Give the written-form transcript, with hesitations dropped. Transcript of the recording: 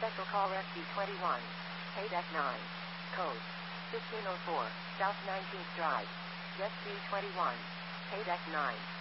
Special call SB21. Paydeck 9. Code 1504, South 19th Drive. Jet C21. Paydeck 9.